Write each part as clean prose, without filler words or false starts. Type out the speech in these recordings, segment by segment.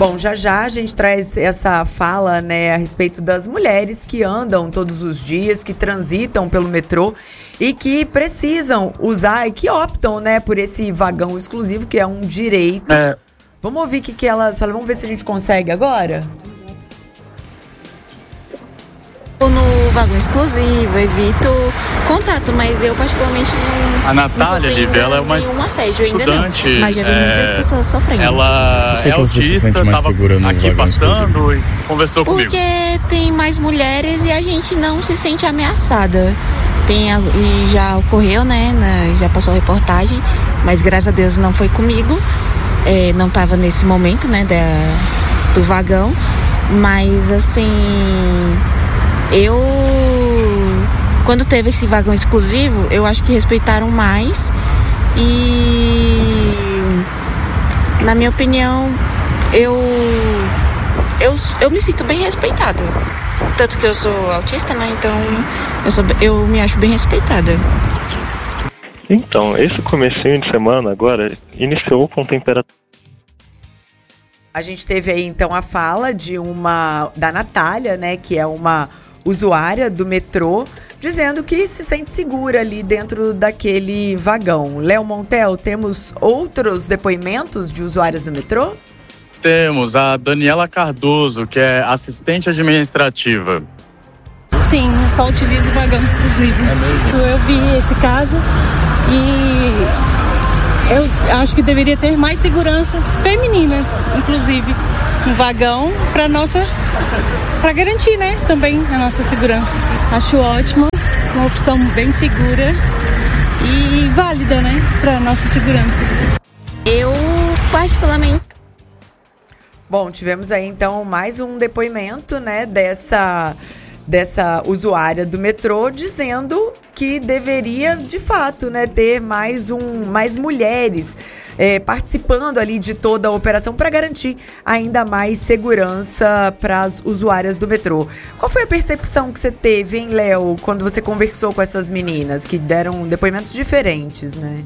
Bom, já já a gente traz essa fala, né, a respeito das mulheres que andam todos os dias, que transitam pelo metrô e que precisam usar e que optam, né, por esse vagão exclusivo, que é um direito. Vamos ouvir o que elas falam, vamos ver se a gente consegue agora? No vagão exclusivo, evito contato, mas eu particularmente não. A Natália, Lívia, ela é uma assédio ainda estudante, não, mas já vi muitas pessoas sofrendo. Ela é autista, estava aqui passando e conversou comigo. Porque tem mais mulheres e a gente não se sente ameaçada. E já ocorreu, né? Já passou a reportagem, mas graças a Deus não foi comigo. Não estava nesse momento, né? Do vagão, mas assim. Quando teve esse vagão exclusivo, eu acho que respeitaram mais e, na minha opinião, eu me sinto bem respeitada. Tanto que eu sou autista, né? Então eu me acho bem respeitada. Então, esse comecinho de semana agora iniciou com temperatura. A gente teve aí então a fala da Natália, né, que é uma usuária do metrô, dizendo que se sente segura ali dentro daquele vagão. Léo Montel, temos outros depoimentos de usuárias do metrô? Temos a Daniela Cardoso, que é assistente administrativa. Sim, eu só utilizo vagão exclusivo. Eu vi esse caso e eu acho que deveria ter mais seguranças femininas, inclusive, no vagão, para garantir, né, também a nossa segurança. Acho ótimo, uma opção bem segura e válida, né, para nossa segurança. Eu, particularmente. Bom, tivemos aí então mais um depoimento, né, dessa usuária do metrô dizendo que deveria, de fato, né, ter mais mulheres participando ali de toda a operação para garantir ainda mais segurança para as usuárias do metrô. Qual foi a percepção que você teve, hein, Léo, quando você conversou com essas meninas que deram depoimentos diferentes, né?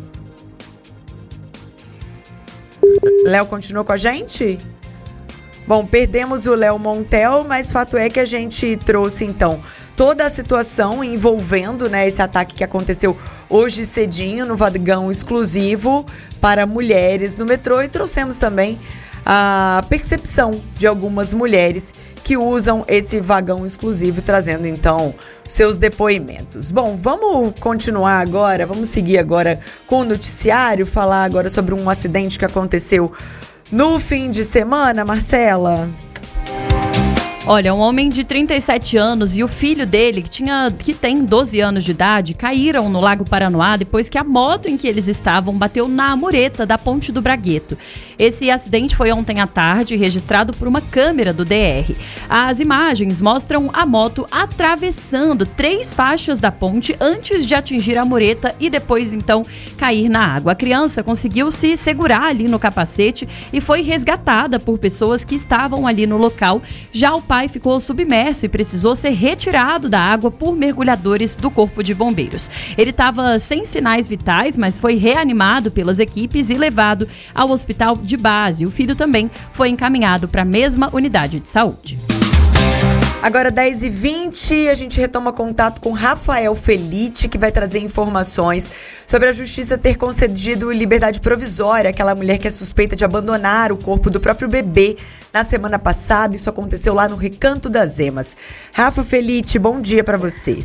Léo continua com a gente? Bom, perdemos o Léo Montel, mas fato é que a gente trouxe, então, toda a situação envolvendo, né, esse ataque que aconteceu hoje cedinho no vagão exclusivo para mulheres no metrô e trouxemos também a percepção de algumas mulheres que usam esse vagão exclusivo, trazendo, então, seus depoimentos. Bom, vamos continuar agora, vamos seguir agora com o noticiário, falar agora sobre um acidente que aconteceu no fim de semana, Marcela. Olha, um homem de 37 anos e o filho dele, que tem 12 anos de idade, caíram no Lago Paranoá depois que a moto em que eles estavam bateu na mureta da Ponte do Bragueto. Esse acidente foi ontem à tarde, registrado por uma câmera do DR. As imagens mostram a moto atravessando 3 faixas da ponte antes de atingir a mureta e depois, então, cair na água. A criança conseguiu se segurar ali no capacete e foi resgatada por pessoas que estavam ali no local. Já o pai ficou submerso e precisou ser retirado da água por mergulhadores do Corpo de Bombeiros. Ele estava sem sinais vitais, mas foi reanimado pelas equipes e levado ao hospital de base. O filho também foi encaminhado para a mesma unidade de saúde. Agora 10h20, a gente retoma contato com Rafael Felite, que vai trazer informações sobre a justiça ter concedido liberdade provisória àquela mulher que é suspeita de abandonar o corpo do próprio bebê na semana passada. Isso aconteceu lá no Recanto das Emas. Rafa Felite, bom dia para você.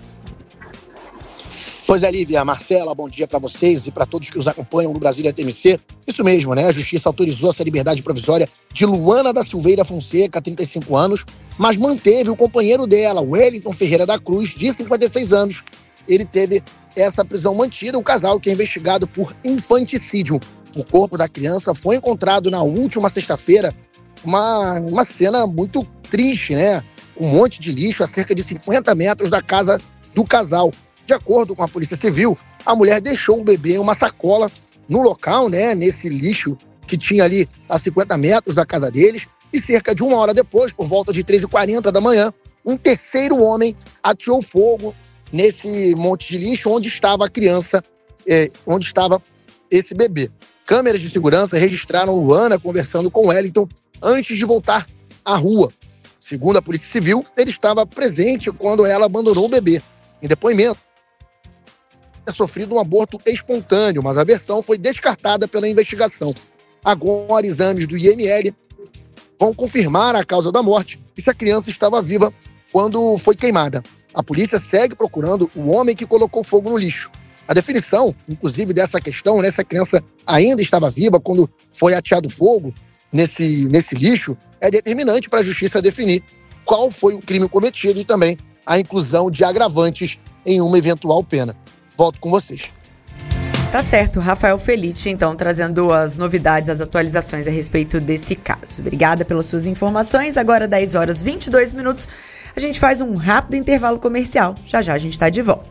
Pois é, Lívia, Marcela, bom dia para vocês e para todos que nos acompanham no Brasília TMC. Isso mesmo, né? A Justiça autorizou essa liberdade provisória de Luana da Silveira Fonseca, 35 anos, mas manteve o companheiro dela, Wellington Ferreira da Cruz, de 56 anos. Ele teve essa prisão mantida. O casal, que é investigado por infanticídio. O corpo da criança foi encontrado na última sexta-feira. Uma cena muito triste, né? Um monte de lixo a cerca de 50 metros da casa do casal. De acordo com a Polícia Civil, a mulher deixou o bebê em uma sacola no local, né, nesse lixo que tinha ali a 50 metros da casa deles, e cerca de 1 hora depois, por volta de 3h40 da manhã, um terceiro homem ateou fogo nesse monte de lixo onde estava a criança, onde estava esse bebê. Câmeras de segurança registraram Luana conversando com Wellington antes de voltar à rua. Segundo a Polícia Civil, ele estava presente quando ela abandonou o bebê. Em depoimento, ter sofrido um aborto espontâneo, mas a versão foi descartada pela investigação. Agora, exames do IML vão confirmar a causa da morte e se a criança estava viva quando foi queimada. A polícia segue procurando o homem que colocou fogo no lixo. A definição, inclusive, dessa questão, né, se a criança ainda estava viva quando foi ateado fogo nesse lixo, é determinante para a justiça definir qual foi o crime cometido e também a inclusão de agravantes em uma eventual pena. Volto com vocês. Tá certo, Rafael Felice, então, trazendo as novidades, as atualizações a respeito desse caso. Obrigada pelas suas informações. Agora, 10 horas 22 minutos, a gente faz um rápido intervalo comercial. Já já a gente está de volta.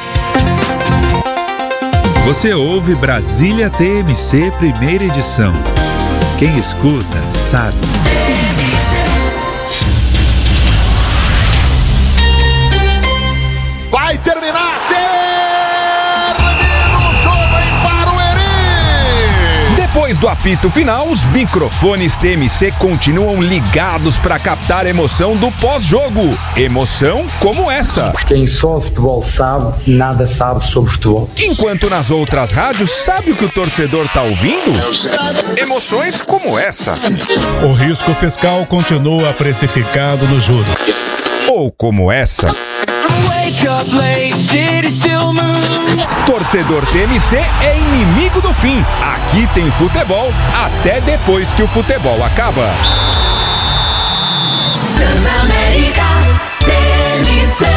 Você ouve Brasília TMC, primeira edição. Quem escuta, sabe. Vai terminar! Termina o jogo em Barueri! Depois do apito final, os microfones TMC continuam ligados para captar a emoção do pós-jogo. Emoção como essa. Quem só futebol sabe, nada sabe sobre futebol. Enquanto nas outras rádios, sabe o que o torcedor tá ouvindo? Emoções como essa. O risco fiscal continua precificado no juros. Ou como essa. Torcedor TMC é inimigo do fim. Aqui tem futebol até depois que o futebol acaba. Transamérica TMC.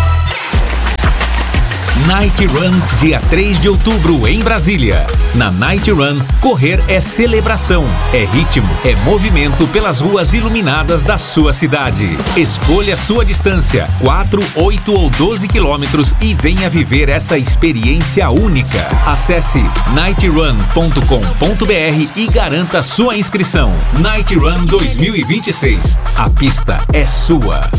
Night Run, dia 3 de outubro, em Brasília. Na Night Run, correr é celebração, é ritmo, é movimento pelas ruas iluminadas da sua cidade. Escolha sua distância, 4, 8 ou 12 quilômetros e venha viver essa experiência única. Acesse nightrun.com.br e garanta sua inscrição. Night Run 2026. A pista é sua.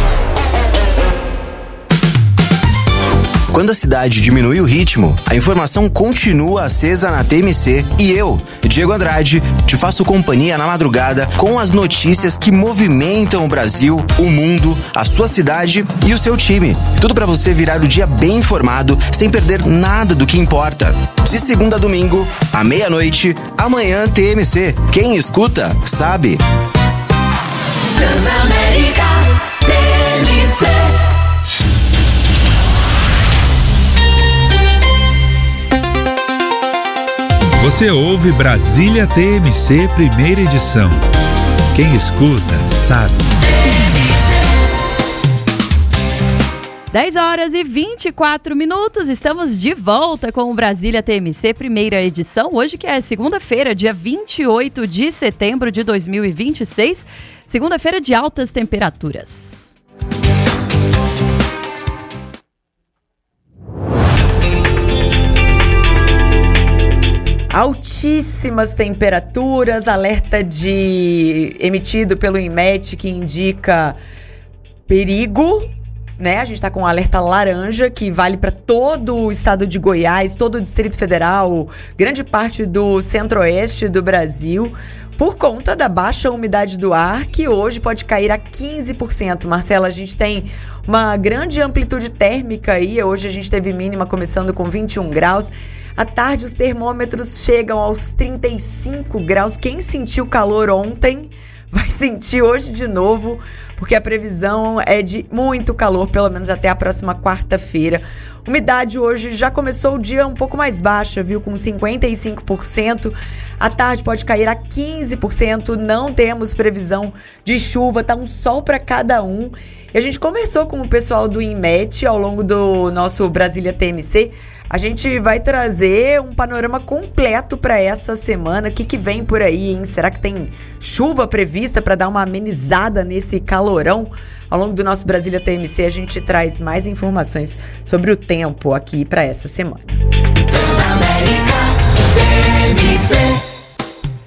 Quando a cidade diminui o ritmo, a informação continua acesa na TMC e eu, Diego Andrade, te faço companhia na madrugada com as notícias que movimentam o Brasil, o mundo, a sua cidade e o seu time. Tudo para você virar o dia bem informado, sem perder nada do que importa. De segunda a domingo, à meia-noite, amanhã TMC. Quem escuta, sabe. Transamérica TMC. Você ouve Brasília TMC, primeira edição. Quem escuta, sabe. 10 horas e 24 minutos, estamos de volta com o Brasília TMC, primeira edição. Hoje que é segunda-feira, dia 28 de setembro de 2026. Segunda-feira de altas temperaturas. Altíssimas temperaturas, alerta emitido pelo INMET que indica perigo, né? A gente está com um alerta laranja que vale para todo o estado de Goiás, todo o Distrito Federal, grande parte do centro-oeste do Brasil, por conta da baixa umidade do ar, que hoje pode cair a 15%. Marcela, a gente tem uma grande amplitude térmica aí. Hoje a gente teve mínima começando com 21 graus. À tarde, os termômetros chegam aos 35 graus. Quem sentiu calor ontem vai sentir hoje de novo, porque a previsão é de muito calor, pelo menos até a próxima quarta-feira. Umidade hoje já começou o dia um pouco mais baixa, viu? Com 55%. À tarde pode cair a 15%. Não temos previsão de chuva, tá um sol para cada um. E a gente conversou com o pessoal do INMET ao longo do nosso Brasília TMC. A gente vai trazer um panorama completo para essa semana. O que vem por aí, hein? Será que tem chuva prevista para dar uma amenizada nesse calorão? Ao longo do nosso Brasília TMC, a gente traz mais informações sobre o tempo aqui para essa semana.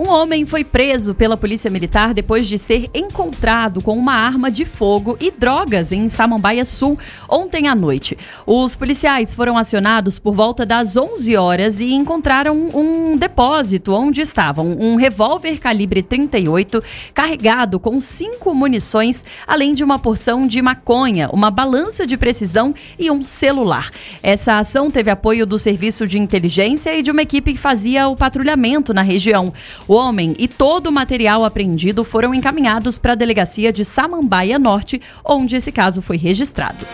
Um homem foi preso pela Polícia Militar depois de ser encontrado com uma arma de fogo e drogas em Samambaia Sul ontem à noite. Os policiais foram acionados por volta das 11 horas e encontraram um depósito onde estavam um revólver calibre 38 carregado com 5 munições, além de uma porção de maconha, uma balança de precisão e um celular. Essa ação teve apoio do Serviço de Inteligência e de uma equipe que fazia o patrulhamento na região. O homem e todo o material apreendido foram encaminhados para a delegacia de Samambaia Norte, onde esse caso foi registrado.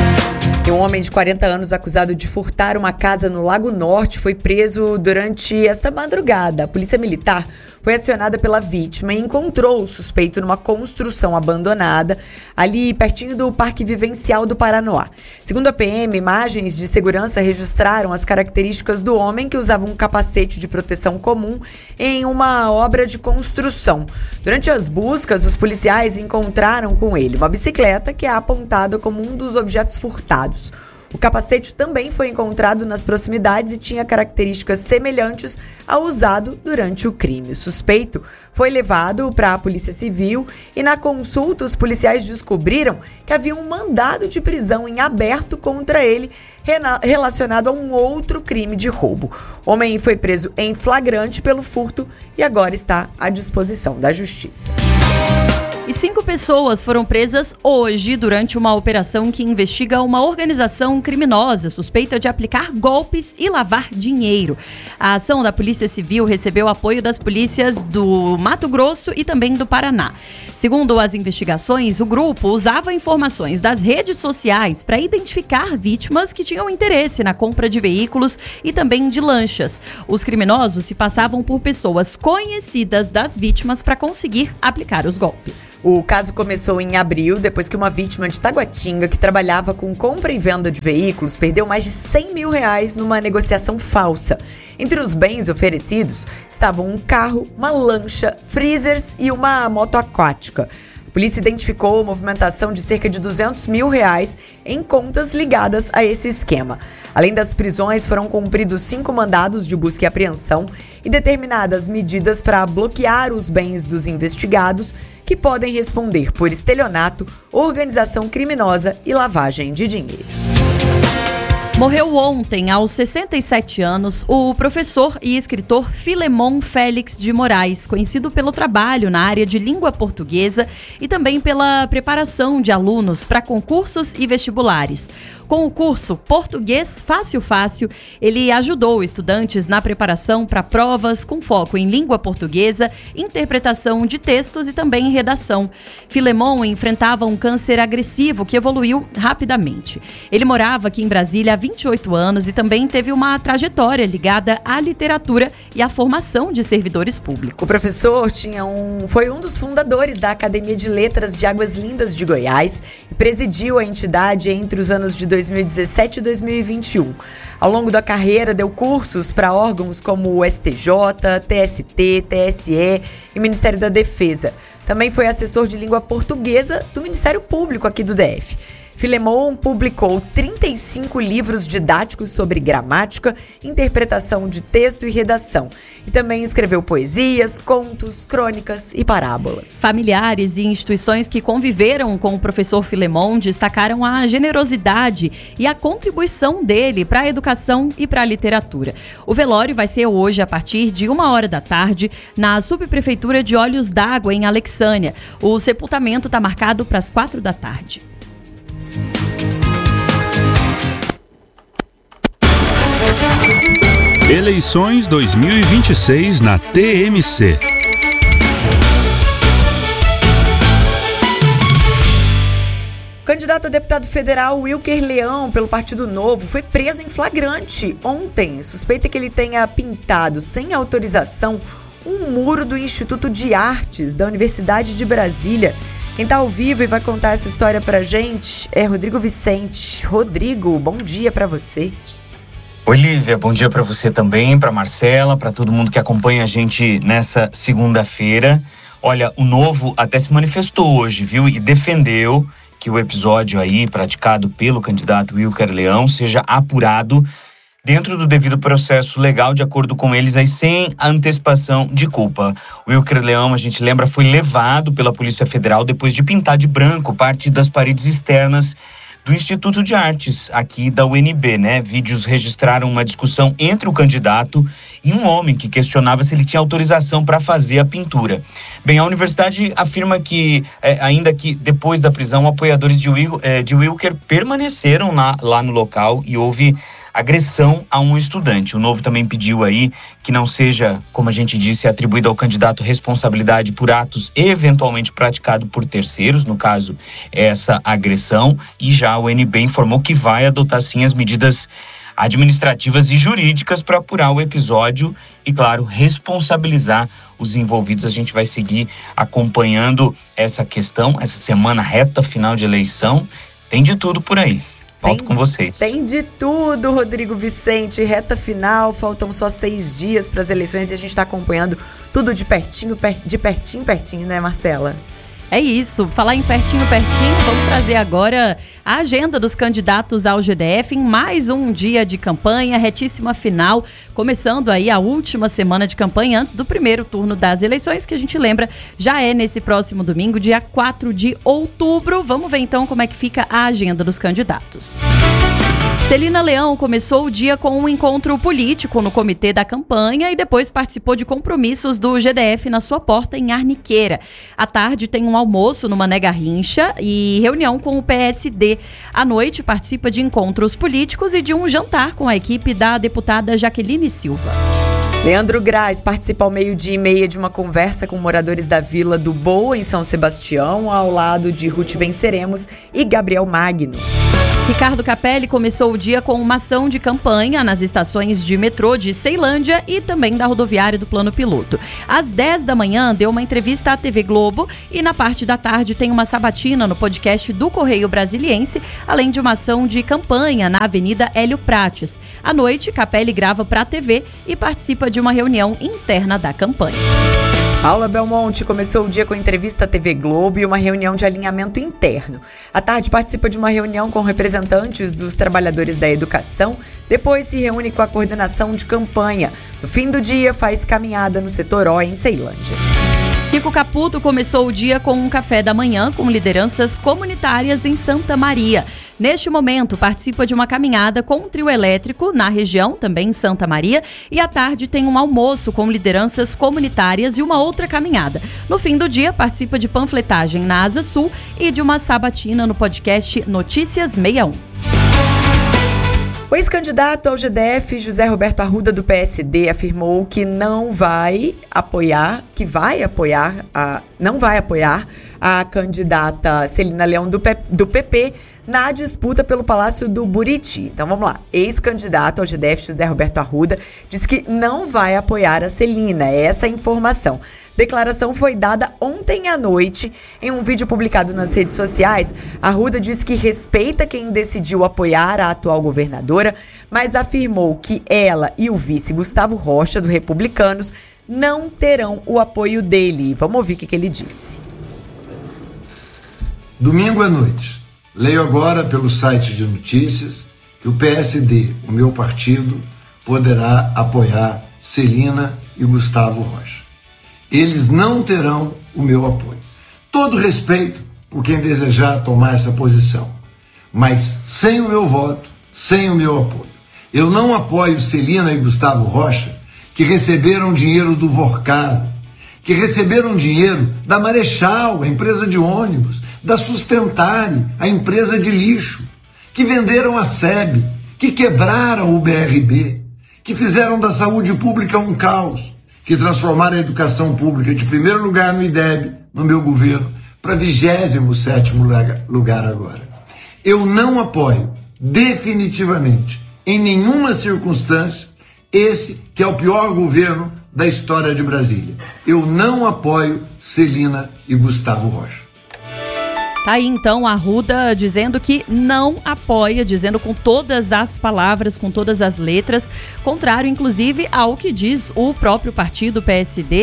Um homem de 40 anos acusado de furtar uma casa no Lago Norte foi preso durante esta madrugada. A Polícia Militar foi acionada pela vítima e encontrou o suspeito numa construção abandonada ali pertinho do Parque Vivencial do Paranoá. Segundo a PM, imagens de segurança registraram as características do homem, que usava um capacete de proteção comum em uma obra de construção. Durante as buscas, os policiais encontraram com ele uma bicicleta que é apontada como um dos objetos furtados. O capacete também foi encontrado nas proximidades e tinha características semelhantes ao usado durante o crime. O suspeito foi levado para a Polícia Civil e, na consulta, os policiais descobriram que havia um mandado de prisão em aberto contra ele relacionado a um outro crime de roubo. O homem foi preso em flagrante pelo furto e agora está à disposição da Justiça. E 5 pessoas foram presas hoje durante uma operação que investiga uma organização criminosa suspeita de aplicar golpes e lavar dinheiro. A ação da Polícia Civil recebeu apoio das polícias do Mato Grosso e também do Paraná. Segundo as investigações, o grupo usava informações das redes sociais para identificar vítimas que tinham interesse na compra de veículos e também de lanchas. Os criminosos se passavam por pessoas conhecidas das vítimas para conseguir aplicar os golpes. O caso começou em abril, depois que uma vítima de Taguatinga, que trabalhava com compra e venda de veículos, perdeu mais de R$100 mil numa negociação falsa. Entre os bens oferecidos estavam um carro, uma lancha, freezers e uma moto aquática. A polícia identificou a movimentação de cerca de R$200 mil em contas ligadas a esse esquema. Além das prisões, foram cumpridos 5 mandados de busca e apreensão e determinadas medidas para bloquear os bens dos investigados, que podem responder por estelionato, organização criminosa e lavagem de dinheiro. Morreu ontem, aos 67 anos, o professor e escritor Filemon Félix de Moraes, conhecido pelo trabalho na área de língua portuguesa e também pela preparação de alunos para concursos e vestibulares. Com o curso Português Fácil Fácil, ele ajudou estudantes na preparação para provas com foco em língua portuguesa, interpretação de textos e também redação. Filemon enfrentava um câncer agressivo que evoluiu rapidamente. Ele morava aqui em Brasília há 28 anos e também teve uma trajetória ligada à literatura e à formação de servidores públicos. O professor foi um dos fundadores da Academia de Letras de Águas Lindas de Goiás e presidiu a entidade entre os anos de 2017 e 2021. Ao longo da carreira, deu cursos para órgãos como o STJ, TST, TSE e Ministério da Defesa. Também foi assessor de língua portuguesa do Ministério Público aqui do DF. Filemon publicou 35 livros didáticos sobre gramática, interpretação de texto e redação. E também escreveu poesias, contos, crônicas e parábolas. Familiares e instituições que conviveram com o professor Filemon destacaram a generosidade e a contribuição dele para a educação e para a literatura. O velório vai ser hoje a partir de 13h, na subprefeitura de Olhos d'Água, em Alexânia. O sepultamento está marcado para as 16h. Eleições 2026 na TMC. O candidato a deputado federal Wilker Leão, pelo Partido Novo, foi preso em flagrante ontem. Suspeita que ele tenha pintado sem autorização um muro do Instituto de Artes da Universidade de Brasília. Quem está ao vivo e vai contar essa história pra gente é Rodrigo Vicente. Rodrigo, bom dia pra você. Oi, Lívia, bom dia para você também, para Marcela, para todo mundo que acompanha a gente nessa segunda-feira. Olha, o Novo até se manifestou hoje, viu? E defendeu que o episódio aí praticado pelo candidato Wilker Leão seja apurado. dentro do devido processo legal, de acordo com eles, aí sem antecipação de culpa. O Wilker Leão, a gente lembra, foi levado pela Polícia Federal depois de pintar de branco parte das paredes externas do Instituto de Artes, aqui da UNB, né? Vídeos registraram uma discussão entre o candidato e um homem que questionava se ele tinha autorização para fazer a pintura. Bem, a universidade afirma que, ainda que depois da prisão, apoiadores de Wilker permaneceram lá no local e houve agressão a um estudante. O Novo também pediu aí que não seja, como a gente disse, atribuída ao candidato responsabilidade por atos eventualmente praticados por terceiros, no caso, essa agressão, e já o UNB informou que vai adotar sim as medidas administrativas e jurídicas para apurar o episódio e, claro, responsabilizar os envolvidos. A gente vai seguir acompanhando essa questão, essa semana reta final de eleição. Tem de tudo por aí. Volto com vocês. Tem de tudo, Rodrigo Vicente. Reta final, faltam só 6 dias para as eleições e a gente está acompanhando tudo de pertinho, né, Marcela? É isso, falar em pertinho, vamos trazer agora a agenda dos candidatos ao GDF em mais um dia de campanha, retíssima final, começando aí a última semana de campanha antes do primeiro turno das eleições, que a gente lembra já é nesse próximo domingo, dia 4 de outubro. Vamos ver então como é que fica a agenda dos candidatos. Celina Leão começou o dia com um encontro político no comitê da campanha e depois participou de compromissos do GDF na sua porta em Arniqueira. À tarde tem um almoço no Mané Garrincha e reunião com o PSD. À noite participa de encontros políticos e de um jantar com a equipe da deputada Jaqueline Silva. Leandro Graz participa ao 12:30 de uma conversa com moradores da Vila do Boa, em São Sebastião, ao lado de Ruth Venceremos e Gabriel Magno. Ricardo Capelli começou o dia com uma ação de campanha nas estações de metrô de Ceilândia e também da rodoviária do Plano Piloto. Às 10 da manhã, deu uma entrevista à TV Globo e na parte da tarde tem uma sabatina no podcast do Correio Brasiliense, além de uma ação de campanha na Avenida Hélio Prates. À noite, Capelli grava para a TV e participa de uma reunião interna da campanha. Paula Belmonte começou o dia com entrevista à TV Globo e uma reunião de alinhamento interno. À tarde participa de uma reunião com representantes dos trabalhadores da educação, depois se reúne com a coordenação de campanha. No fim do dia faz caminhada no setor O em Ceilândia. Kiko Caputo começou o dia com um café da manhã com lideranças comunitárias em Santa Maria. Neste momento, participa de uma caminhada com um trio elétrico na região, também em Santa Maria, e à tarde tem um almoço com lideranças comunitárias e uma outra caminhada. No fim do dia, participa de panfletagem na Asa Sul e de uma sabatina no podcast Notícias 61. O ex-candidato ao GDF, José Roberto Arruda, do PSD, afirmou que não vai apoiar a candidata Celina Leão do PP na disputa pelo Palácio do Buriti. Então vamos lá. Ex-candidato ao GDF, José Roberto Arruda, diz que não vai apoiar a Celina. É essa a informação. Declaração foi dada ontem à noite. Em um vídeo publicado nas redes sociais, Arruda disse que respeita quem decidiu apoiar a atual governadora, mas afirmou que ela e o vice Gustavo Rocha, do Republicanos, não terão o apoio dele. Vamos ouvir o que ele disse. Domingo à noite, leio agora pelo site de notícias que o PSD, o meu partido, poderá apoiar Celina e Gustavo Rocha. Eles não terão o meu apoio. Todo respeito por quem desejar tomar essa posição, mas sem o meu voto, sem o meu apoio. Eu não apoio Celina e Gustavo Rocha, que receberam dinheiro do Vorcar, que receberam dinheiro da Marechal, a empresa de ônibus, da Sustentare, a empresa de lixo, que venderam a SEB, que quebraram o BRB, que fizeram da saúde pública um caos, que transformaram a educação pública de primeiro lugar no IDEB, no meu governo, para 27º lugar agora. Eu não apoio, definitivamente, em nenhuma circunstância, esse que é o pior governo da história de Brasília. Eu não apoio Celina e Gustavo Rocha. Tá aí então a Arruda dizendo que não apoia, dizendo com todas as palavras, com todas as letras, contrário inclusive ao que diz o próprio partido PSD.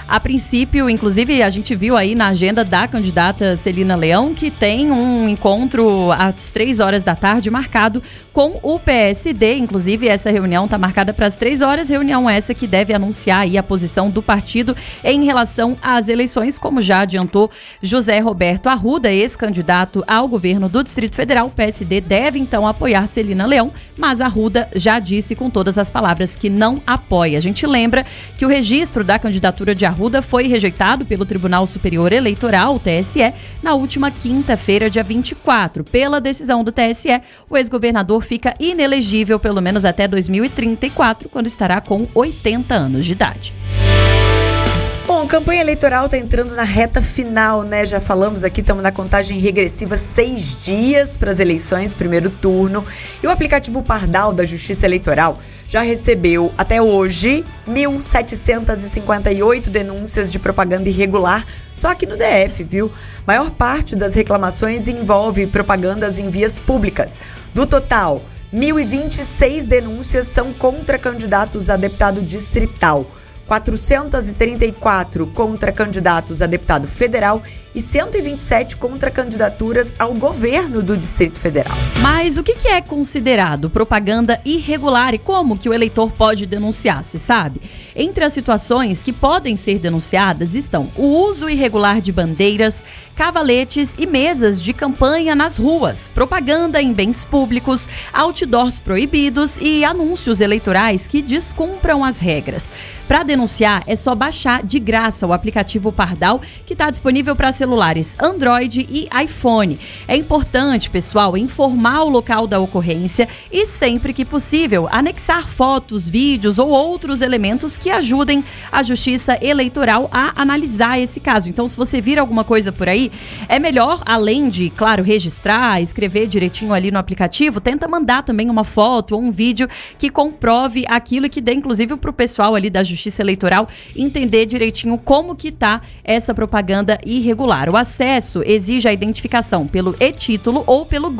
A princípio, inclusive, a gente viu aí na agenda da candidata Celina Leão que tem um encontro às 3 horas da tarde marcado com o PSD. Inclusive, essa reunião está marcada para as 3 horas, reunião essa que deve anunciar aí a posição do partido em relação às eleições, como já adiantou José Roberto Arruda, ex-candidato ao governo do Distrito Federal. O PSD deve então apoiar Celina Leão, mas Arruda já disse com todas as palavras que não apoia. A gente lembra que o registro da candidatura de Arruda foi rejeitado pelo Tribunal Superior Eleitoral, o TSE, na última quinta-feira, dia 24. Pela decisão do TSE, o ex-governador fica inelegível pelo menos até 2034, quando estará com 80 anos de idade. Bom, a campanha eleitoral está entrando na reta final, né? Já falamos aqui, estamos na contagem regressiva, 6 dias para as eleições, primeiro turno. E o aplicativo Pardal da Justiça Eleitoral já recebeu, até hoje, 1.758 denúncias de propaganda irregular, só aqui no DF, viu? Maior parte das reclamações envolve propagandas em vias públicas. Do total, 1.026 denúncias são contra candidatos a deputado distrital, 434 contra candidatos a deputado federal e 127 contra candidaturas ao governo do Distrito Federal. Mas o que é considerado propaganda irregular e como que o eleitor pode denunciar, você sabe? Entre as situações que podem ser denunciadas estão o uso irregular de bandeiras, cavaletes e mesas de campanha nas ruas, propaganda em bens públicos, outdoors proibidos e anúncios eleitorais que descumpram as regras. Para denunciar, é só baixar de graça o aplicativo Pardal, que está disponível para celulares Android e iPhone. É importante, pessoal, informar o local da ocorrência e, sempre que possível, anexar fotos, vídeos ou outros elementos que ajudem a Justiça Eleitoral a analisar esse caso. Então, se você vir alguma coisa por aí, é melhor, além de, claro, registrar, escrever direitinho ali no aplicativo, tenta mandar também uma foto ou um vídeo que comprove aquilo e que dê, inclusive, para o pessoal ali da Justiça Eleitoral entender direitinho como que tá essa propaganda irregular. O acesso exige a identificação pelo e-título ou pelo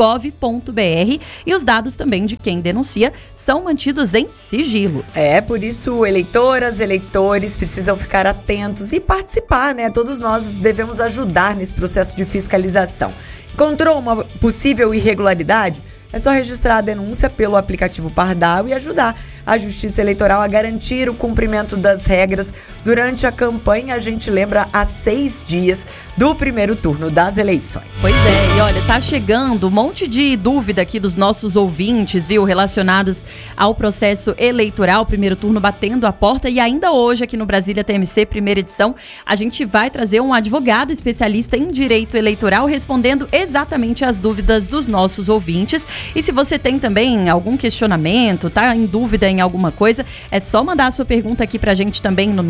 gov.br e os dados também de quem denuncia são mantidos em sigilo. Por isso eleitoras, eleitores precisam ficar atentos e participar, né? Todos nós devemos ajudar nesse processo de fiscalização. Encontrou uma possível irregularidade? É só registrar a denúncia pelo aplicativo Pardal e ajudar a Justiça Eleitoral a garantir o cumprimento das regras durante a campanha. A gente lembra, há 6 dias do primeiro turno das eleições. Pois é, e olha, tá chegando um monte de dúvida aqui dos nossos ouvintes, viu, relacionados ao processo eleitoral, primeiro turno batendo a porta. E ainda hoje aqui no Brasília TMC, primeira edição, a gente vai trazer um advogado especialista em direito eleitoral respondendo exatamente as dúvidas dos nossos ouvintes. E se você tem também algum questionamento, tá em dúvida em alguma coisa, é só mandar a sua pergunta aqui pra gente também no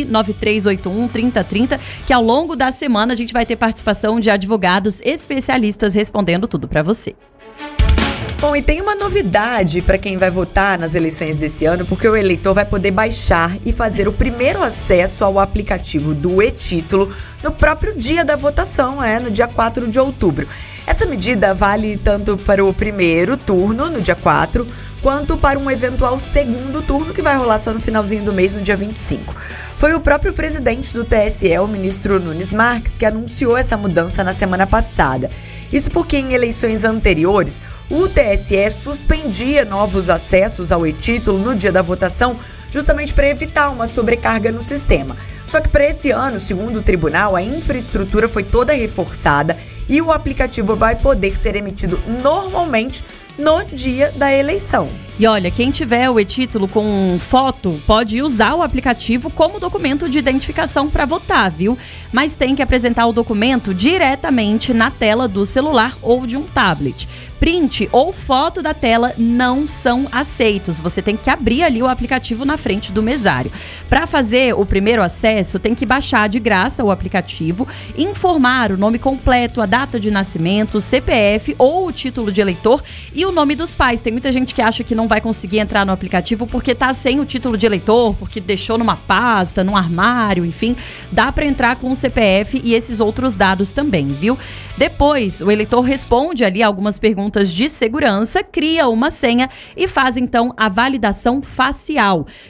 993813030, que ao longo da semana a gente vai ter participação de advogados especialistas respondendo tudo pra você. Bom, e tem uma novidade para quem vai votar nas eleições desse ano, porque o eleitor vai poder baixar e fazer o primeiro acesso ao aplicativo do e-título no próprio dia da votação, no dia 4 de outubro. Essa medida vale tanto para o primeiro turno, no dia 4, quanto para um eventual segundo turno, que vai rolar só no finalzinho do mês, no dia 25. Foi o próprio presidente do TSE, o ministro Nunes Marques, que anunciou essa mudança na semana passada. Isso porque em eleições anteriores, o TSE suspendia novos acessos ao e-título no dia da votação, justamente para evitar uma sobrecarga no sistema. Só que para esse ano, segundo o tribunal, a infraestrutura foi toda reforçada e o aplicativo vai poder ser emitido normalmente no dia da eleição. E olha, quem tiver o e-título com foto pode usar o aplicativo como documento de identificação para votar, viu? Mas tem que apresentar o documento diretamente na tela do celular ou de um tablet. Print ou foto da tela não são aceitos. Você tem que abrir ali o aplicativo na frente do mesário. Para fazer o primeiro acesso, tem que baixar de graça o aplicativo, informar o nome completo, a data de nascimento, o CPF ou o título de eleitor e o nome dos pais. Tem muita gente que acha que não vai conseguir entrar no aplicativo porque tá sem o título de eleitor, porque deixou numa pasta, num armário, enfim. Dá para entrar com o CPF e esses outros dados também, viu? Depois, o eleitor responde ali algumas perguntas de segurança, cria uma senha e faz então a validação facial.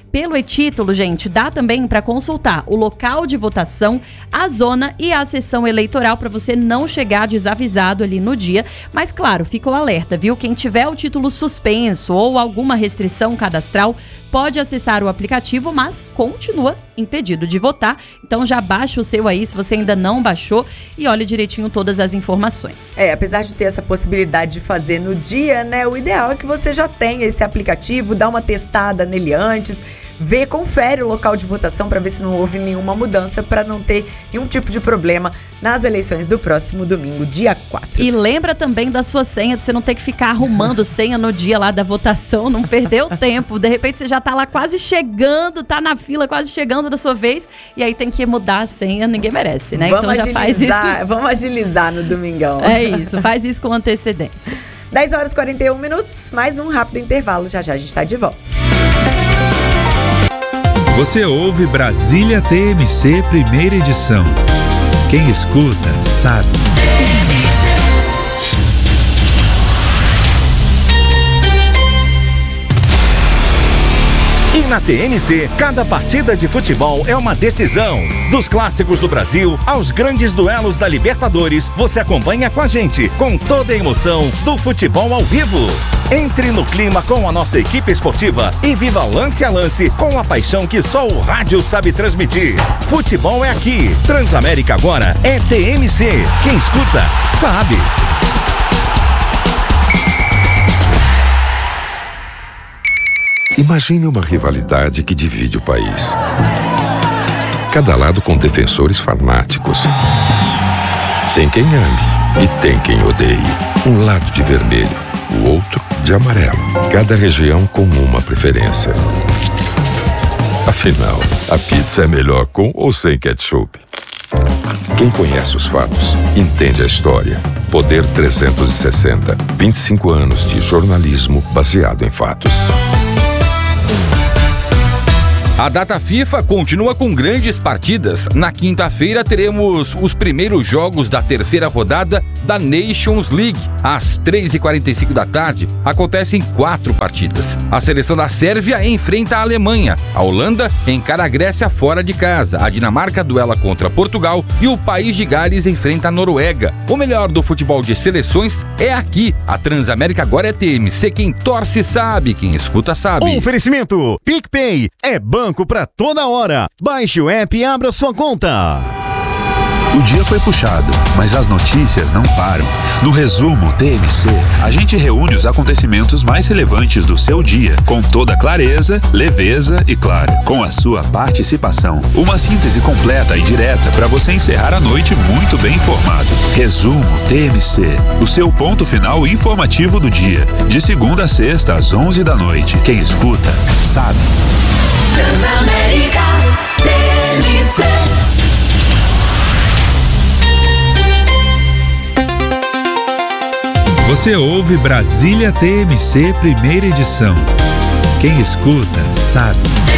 Pelo e-título, gente, dá também para consultar o local de votação, a zona e a sessão eleitoral para você não chegar desavisado ali no dia. Mas, claro, fica o alerta, viu? Quem tiver o título suspenso ou alguma restrição cadastral pode acessar o aplicativo, mas continua impedido de votar. Então já baixa o seu aí, se você ainda não baixou, e olhe direitinho todas as informações. Apesar de ter essa possibilidade de fazer no dia, né? O ideal é que você já tenha esse aplicativo, dá uma testada nele antes, confere o local de votação para ver se não houve nenhuma mudança, para não ter nenhum tipo de problema nas eleições do próximo domingo, dia 4. E lembra também da sua senha, pra você não ter que ficar arrumando senha no dia lá da votação, não perder o tempo. De repente você já tá lá quase chegando, tá na fila quase chegando da sua vez, e aí tem que mudar a senha, ninguém merece, né? Vamos então já faz isso. Vamos agilizar no domingão. É isso, faz isso com antecedência. 10h41, mais um rápido intervalo, já a gente tá de volta. Você ouve Brasília TMC, primeira edição. Quem escuta, sabe. E na TMC, cada partida de futebol é uma decisão. Dos clássicos do Brasil aos grandes duelos da Libertadores, você acompanha com a gente, com toda a emoção do futebol ao vivo. Entre no clima com a nossa equipe esportiva e viva lance a lance com a paixão que só o rádio sabe transmitir. Futebol é aqui. Transamérica agora é TMC. Quem escuta, sabe. Imagine uma rivalidade que divide o país. Cada lado com defensores fanáticos. Tem quem ame e tem quem odeie. Um lado de vermelho, o outro de amarelo. Cada região com uma preferência. Afinal, a pizza é melhor com ou sem ketchup? Quem conhece os fatos, entende a história. Poder 360. 25 anos de jornalismo baseado em fatos. A data FIFA continua com grandes partidas. Na quinta-feira teremos os primeiros jogos da terceira rodada da Nations League. Às 3h45 da tarde, acontecem 4 partidas. A seleção da Sérvia enfrenta a Alemanha. A Holanda encara a Grécia fora de casa. A Dinamarca duela contra Portugal e o País de Gales enfrenta a Noruega. O melhor do futebol de seleções é aqui. A Transamérica agora é TMC. Quem torce sabe, quem escuta sabe. Oferecimento PicPay é banco pra toda hora. Baixe o app e abra sua conta. O dia foi puxado, mas as notícias não param. No resumo TMC, a gente reúne os acontecimentos mais relevantes do seu dia, com toda clareza, leveza e, claro, com a sua participação. Uma síntese completa e direta para você encerrar a noite muito bem informado. Resumo TMC, o seu ponto final informativo do dia, de segunda a sexta às 11 da noite. Quem escuta, sabe. Transamérica TMC. Você ouve Brasília TMC, primeira edição. Quem escuta, sabe.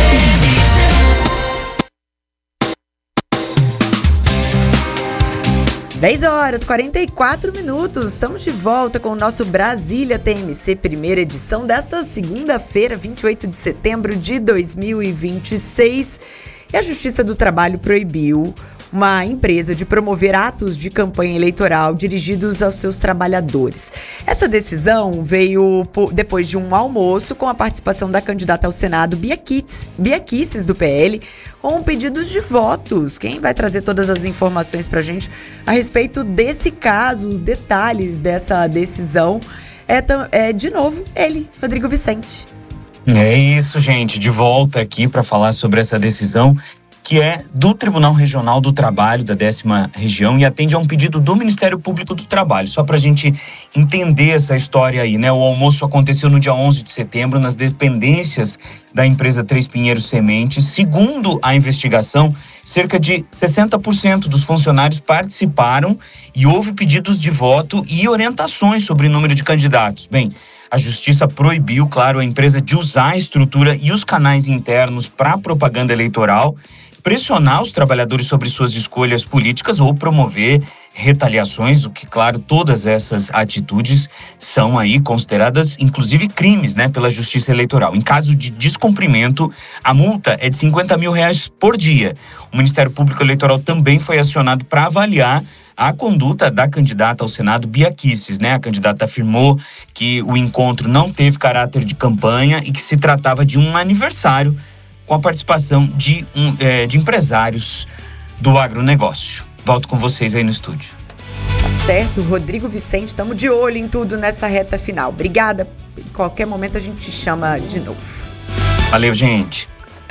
10h44, estamos de volta com o nosso Brasília TMC, primeira edição desta segunda-feira, 28 de setembro de 2026. E a Justiça do Trabalho proibiu uma empresa de promover atos de campanha eleitoral dirigidos aos seus trabalhadores. Essa decisão veio depois de um almoço com a participação da candidata ao Senado, Bia Kicis, do PL, com pedidos de votos. Quem vai trazer todas as informações pra gente a respeito desse caso, os detalhes dessa decisão, é de novo ele, Rodrigo Vicente. É isso, gente, de volta aqui para falar sobre essa decisão que é do Tribunal Regional do Trabalho da 10ª Região e atende a um pedido do Ministério Público do Trabalho. Só para a gente entender essa história aí, né? O almoço aconteceu no dia 11 de setembro nas dependências da empresa Três Pinheiros Sementes. Segundo a investigação, cerca de 60% dos funcionários participaram e houve pedidos de voto e orientações sobre o número de candidatos. Bem, a Justiça proibiu, claro, a empresa de usar a estrutura e os canais internos para propaganda eleitoral. pressionar os trabalhadores sobre suas escolhas políticas ou promover retaliações, o que, claro, todas essas atitudes são aí consideradas, inclusive, crimes, né, pela Justiça Eleitoral. Em caso de descumprimento, a multa é de R$50 mil por dia. O Ministério Público Eleitoral também foi acionado para avaliar a conduta da candidata ao Senado, Bia Kicis, né? A candidata afirmou que o encontro não teve caráter de campanha e que se tratava de um aniversário com a participação de empresários do agronegócio. Volto com vocês aí no estúdio. Tá certo, Rodrigo Vicente, estamos de olho em tudo nessa reta final. Obrigada, em qualquer momento a gente te chama de novo. Valeu, gente.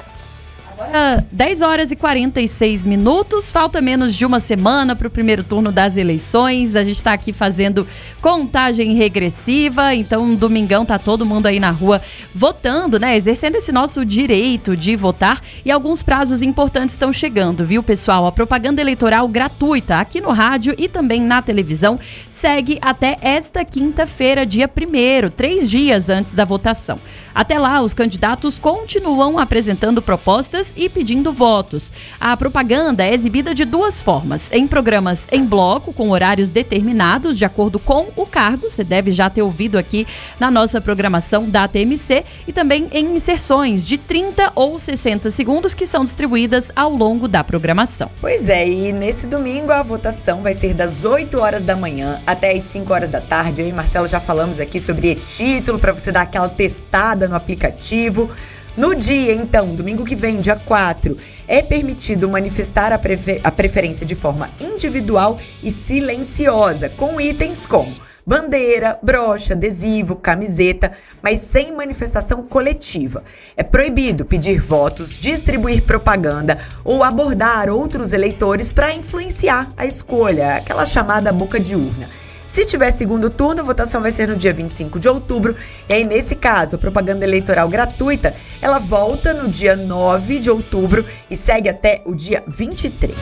Agora, 10 horas e 46 minutos, falta menos de uma semana para o primeiro turno das eleições. A gente está aqui fazendo contagem regressiva, então domingão tá todo mundo aí na rua votando, né? Exercendo esse nosso direito de votar, e alguns prazos importantes estão chegando, viu, pessoal? A propaganda eleitoral gratuita aqui no rádio e também na televisão segue até esta quinta-feira, dia 1º, 3 dias antes da votação. Até lá, os candidatos continuam apresentando propostas e pedindo votos. A propaganda é exibida de duas formas: em programas em bloco, com horários determinados, de acordo com o cargo, você deve já ter ouvido aqui na nossa programação da TMC, e também em inserções de 30 ou 60 segundos, que são distribuídas ao longo da programação. Pois é, e nesse domingo a votação vai ser das 8 horas da manhã até as 5 horas da tarde. Eu e Marcelo já falamos aqui sobre e-título, para você dar aquela testada no aplicativo. No dia, então, domingo que vem, dia 4, é permitido manifestar a preferência de forma individual e silenciosa, com itens como bandeira, brocha, adesivo, camiseta, mas sem manifestação coletiva. É proibido pedir votos, distribuir propaganda ou abordar outros eleitores para influenciar a escolha, aquela chamada boca de urna. Se tiver segundo turno, a votação vai ser no dia 25 de outubro. E aí, nesse caso, a propaganda eleitoral gratuita, ela volta no dia 9 de outubro e segue até o dia 23.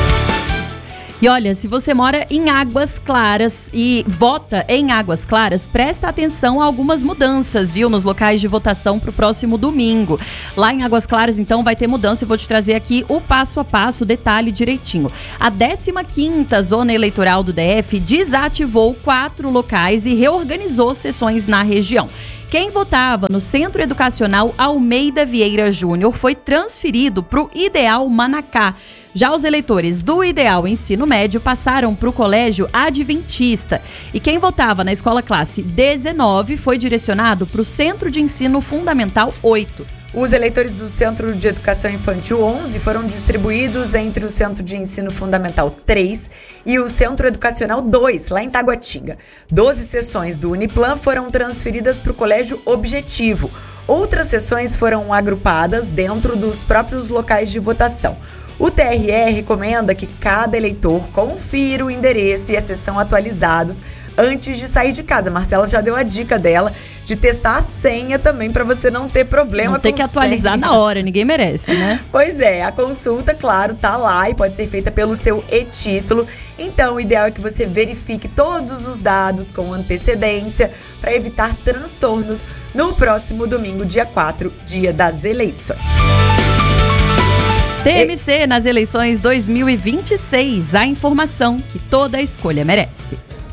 E olha, se você mora em Águas Claras e vota em Águas Claras, presta atenção a algumas mudanças, viu, nos locais de votação para o próximo domingo. Lá em Águas Claras, então, vai ter mudança e vou te trazer aqui o passo a passo, o detalhe direitinho. A 15ª Zona Eleitoral do DF desativou 4 locais e reorganizou sessões na região. Quem votava no Centro Educacional Almeida Vieira Júnior foi transferido para o Ideal Manacá. Já os eleitores do Ideal Ensino Médio passaram para o Colégio Adventista. E quem votava na Escola Classe 19 foi direcionado para o Centro de Ensino Fundamental 8. Os eleitores do Centro de Educação Infantil 11 foram distribuídos entre o Centro de Ensino Fundamental 3 e o Centro Educacional 2, lá em Taguatinga. 12 sessões do Uniplan foram transferidas para o Colégio Objetivo. Outras sessões foram agrupadas dentro dos próprios locais de votação. O TRE recomenda que cada eleitor confira o endereço e a sessão atualizados antes de sair de casa. Marcela já deu a dica dela de testar a senha também, para você não ter problema não ter que atualizar na hora, ninguém merece, né? Pois é, a consulta, claro, tá lá e pode ser feita pelo seu e-título. Então, o ideal é que você verifique todos os dados com antecedência para evitar transtornos no próximo domingo, dia 4, dia das eleições. TMC nas eleições 2026, a informação que toda escolha merece.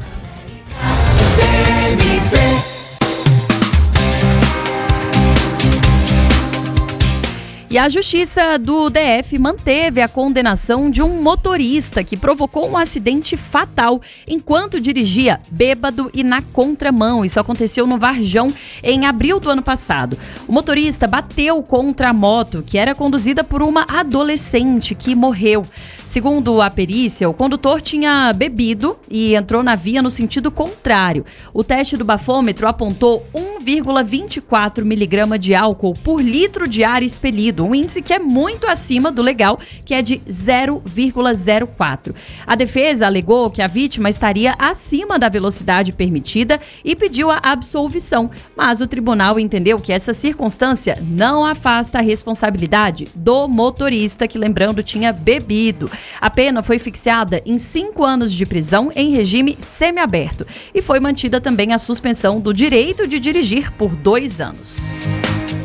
E a Justiça do DF manteve a condenação de um motorista que provocou um acidente fatal enquanto dirigia bêbado e na contramão. Isso aconteceu no Varjão em abril do ano passado. O motorista bateu contra a moto, que era conduzida por uma adolescente que morreu. Segundo a perícia, o condutor tinha bebido e entrou na via no sentido contrário. O teste do bafômetro apontou 1,24 miligrama de álcool por litro de ar expelido, um índice que é muito acima do legal, que é de 0,04. A defesa alegou que a vítima estaria acima da velocidade permitida e pediu a absolvição, mas o tribunal entendeu que essa circunstância não afasta a responsabilidade do motorista, que, lembrando, tinha bebido. A pena foi fixada em 5 anos de prisão em regime semiaberto e foi mantida também a suspensão do direito de dirigir por 2 anos.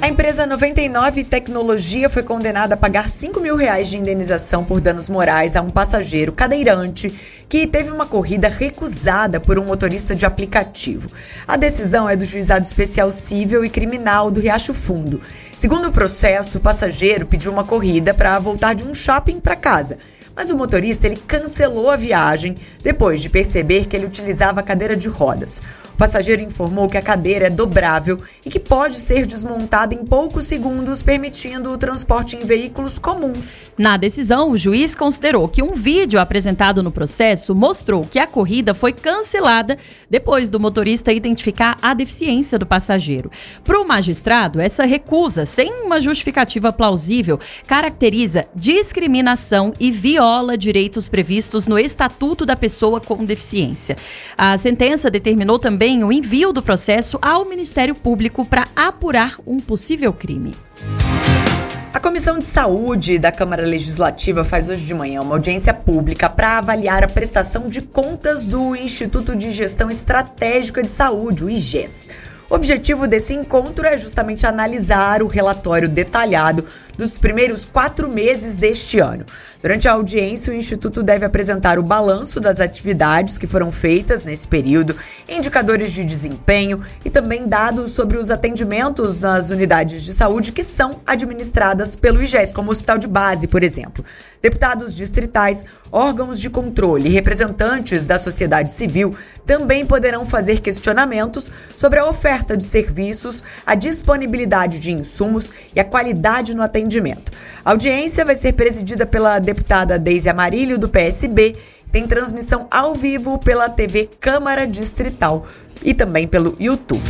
A empresa 99 Tecnologia foi condenada a pagar R$5 mil de indenização por danos morais a um passageiro cadeirante que teve uma corrida recusada por um motorista de aplicativo. A decisão é do Juizado Especial Cível e Criminal do Riacho Fundo. Segundo o processo, o passageiro pediu uma corrida para voltar de um shopping para casa. Mas o motorista ele cancelou a viagem depois de perceber que ele utilizava a cadeira de rodas. O passageiro informou que a cadeira é dobrável e que pode ser desmontada em poucos segundos, permitindo o transporte em veículos comuns. Na decisão, o juiz considerou que um vídeo apresentado no processo mostrou que a corrida foi cancelada depois do motorista identificar a deficiência do passageiro. Para o magistrado, essa recusa, sem uma justificativa plausível, caracteriza discriminação e viola direitos previstos no Estatuto da Pessoa com Deficiência. A sentença determinou também o envio do processo ao Ministério Público para apurar um possível crime. A Comissão de Saúde da Câmara Legislativa faz hoje de manhã uma audiência pública para avaliar a prestação de contas do Instituto de Gestão Estratégica de Saúde, o IGES. O objetivo desse encontro é justamente analisar o relatório detalhado dos primeiros 4 meses deste ano. Durante a audiência, o Instituto deve apresentar o balanço das atividades que foram feitas nesse período, indicadores de desempenho e também dados sobre os atendimentos nas unidades de saúde que são administradas pelo IGES, como o Hospital de Base, por exemplo. Deputados distritais, órgãos de controle e representantes da sociedade civil também poderão fazer questionamentos sobre a oferta de serviços, a disponibilidade de insumos e a qualidade no atendimento. A audiência vai ser presidida pela deputada Deise Amarilho, do PSB, tem transmissão ao vivo pela TV Câmara Distrital e também pelo YouTube.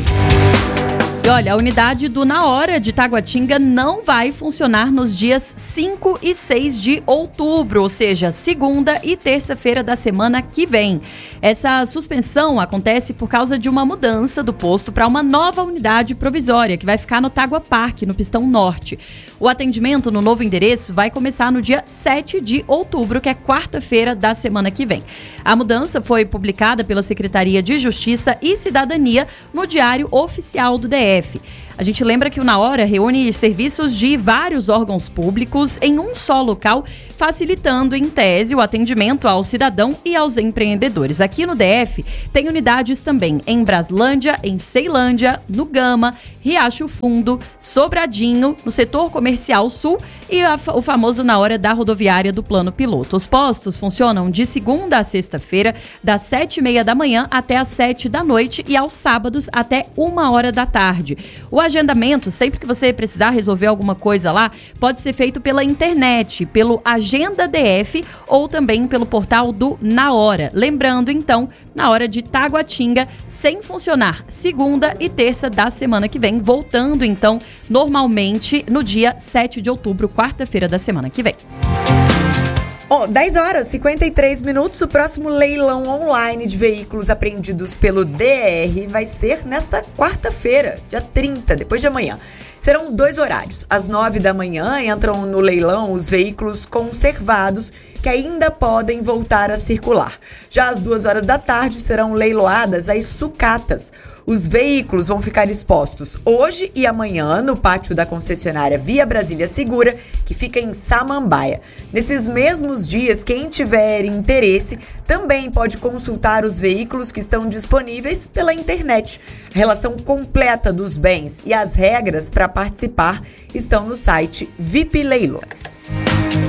E olha, a unidade do Na Hora de Taguatinga não vai funcionar nos dias 5 e 6 de outubro, ou seja, segunda e terça-feira da semana que vem. Essa suspensão acontece por causa de uma mudança do posto para uma nova unidade provisória, que vai ficar no Tagua Parque, no Pistão Norte. O atendimento no novo endereço vai começar no dia 7 de outubro, que é quarta-feira da semana que vem. A mudança foi publicada pela Secretaria de Justiça e Cidadania no Diário Oficial do DF. A gente lembra que o Na Hora reúne serviços de vários órgãos públicos em um só local, facilitando, em tese, o atendimento ao cidadão e aos empreendedores. Aqui no DF, tem unidades também em Braslândia, em Ceilândia, no Gama, Riacho Fundo, Sobradinho, no setor comercial sul e o famoso Na Hora da rodoviária do Plano Piloto. Os postos funcionam de segunda a sexta-feira, das 7h30 da manhã até as 7 da noite e aos sábados até 1h da tarde. O agendamento, sempre que você precisar resolver alguma coisa lá, pode ser feito pela internet, pelo Agenda DF ou também pelo portal do Na Hora. Lembrando, então, Na Hora de Taguatinga, sem funcionar segunda e terça da semana que vem, voltando, então, normalmente no dia 7 de outubro, quarta-feira da semana que vem. 10h53, o próximo leilão online de veículos apreendidos pelo DR vai ser nesta quarta-feira, dia 30, depois de amanhã. Serão 2 horários. Às 9 da manhã entram no leilão os veículos conservados que ainda podem voltar a circular. Já às 2 horas da tarde serão leiloadas as sucatas. Os veículos vão ficar expostos hoje e amanhã no pátio da concessionária Via Brasília Segura, que fica em Samambaia. Nesses mesmos dias, quem tiver interesse também pode consultar os veículos que estão disponíveis pela internet. A relação completa dos bens e as regras para participar estão no site VIP Leilões.